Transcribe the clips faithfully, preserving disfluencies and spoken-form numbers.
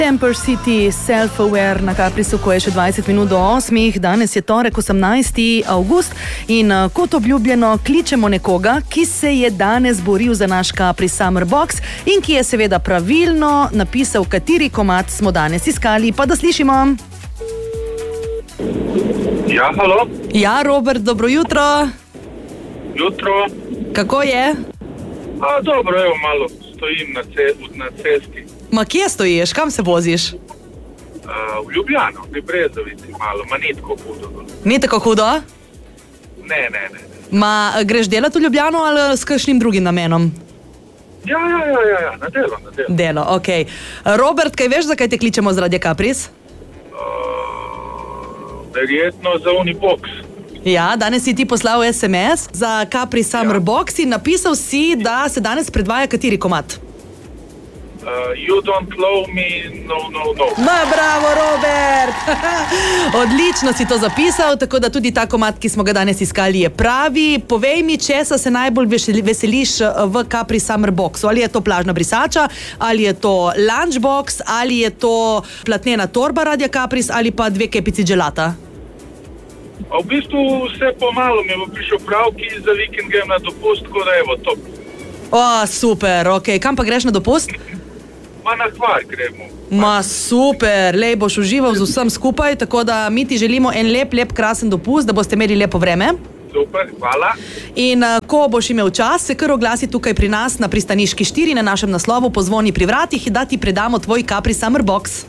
Temper City, Self-Aware na Caprisu, ko je še dvajset minut do osmih. Danes je torek, osemnajsti avgust in kot obljubljeno kličemo nekoga, ki se je danes boril za naš Capris Summer Box in ki je seveda pravilno napisal, kateri komad smo danes iskali. Pa da slišimo. Ja, halo. Ja, Robert, dobro jutro. Jutro. Kako je? A, dobro, evo malo, stojim na, ce, na cesti. Ma kje stojiš? Kam se voziš? A, v Ljubljano, pri Brezovici malo, ma ni tako hudo. Ni tako hudo? Ne, ne, ne. Ma greš delati v Ljubljano ali s kakšnim drugim namenom? Ja, ja, ja, ja, ja, na delo, na delo. Delo, okej. Okay. Robert, kaj veš, zakaj te kličemo z Radia Capris? Uh, verjetno za Unibox. Ja, danes si ti poslal es em es za Capris Summer ja. Box in napisal si, da se danes predvaja kateri komad? Uh, you don't love me, no, no, no. Ma, bravo, Robert! Odlično si to zapisal, tako da tudi ta komad, ki smo ga danes iskali, je pravi. Povej mi, česa se najbolj veseliš v Capris Summer Boxu? Ali je to plažna brisača, ali je to lunchbox, ali je to platnena torba Radia Capris, ali pa dve kepici gelata? A v bistvu vse pomalo mi bo prišel prav, ki za vikend grem na dopust, tako da evo, top. O, super, okej. Okay. Kam pa greš na dopust? Ma na Hvar gremo. Ma super, lej boš užival z vsem skupaj, tako da mi ti želimo en lep, lep, krasen dopust, da boste imeli lepo vreme. Super, hvala. In uh, ko boš imel čas, se kar oglasi tukaj pri nas na Pristaniški štiri na našem naslovu, pozvoni pri vratih, da ti predamo tvoj Capris Summer Box.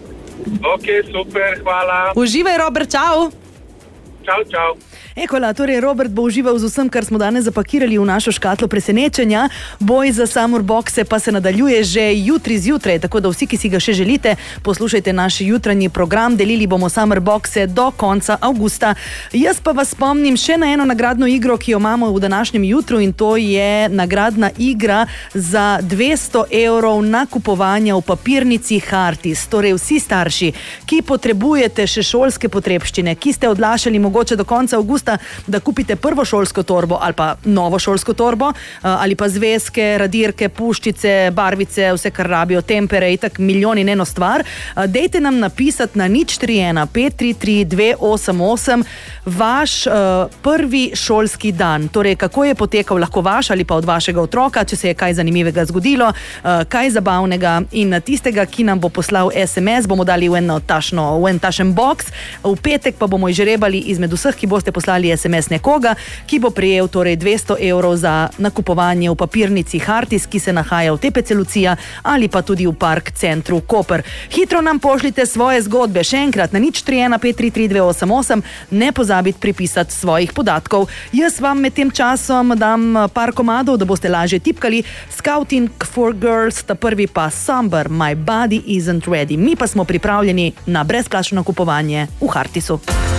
Ok, super, hvala. Uživaj, Robert, čau. Čau, čau. Ekola, torej Robert bo užival z vsem, kar smo danes zapakirali v našo škatlo presenečenja. Boj za Summer Boxe pa se nadaljuje že jutri zjutraj, tako da vsi, ki si ga še želite, poslušajte naš jutranji program. Delili bomo Summer Boxe do konca avgusta. Jaz pa vas spomnim še na eno nagradno igro, ki jo imamo v današnjem jutru, in to je nagradna igra za dvesto evrov nakupovanja v papirnici Hearties. Torej vsi starši, ki potrebujete še šolske potrebščine, ki ste odlašali mogoče do konca avgusta, da kupite prvo šolsko torbo ali pa novo šolsko torbo, ali pa zvezke, radirke, puščice, barvice, vse kar rabijo, tempere, itak milijon in eno stvar. Dejte nam napisati na nič tri ena pet tri tri dve osem osem vaš uh, prvi šolski dan. Torej, kako je potekal, lahko vaš ali pa od vašega otroka, če se je kaj zanimivega zgodilo, uh, kaj zabavnega, in tistega, ki nam bo poslal es em es, bomo dali v en tašno, v en tašen box. V petek pa bomo izžrebali izmed vseh, ki boste poslali es em es nekoga, ki bo prejel torej dvesto evrov za nakupovanje v papirnici Hearties, ki se nahaja v te pe ce Lucija ali pa tudi v Park centru Koper. Hitro nam pošljite svoje zgodbe, še enkrat na nič tri ena pet tri tri dve osem osem, ne pozabiti pripisati svojih podatkov. Jaz vam med tem časom dam par komadov, da boste lažje tipkali. Scouting for Girls, ta prvi pa Somber, My Body Isn't Ready. Mi pa smo pripravljeni na brezplačno nakupovanje v Heartiesu.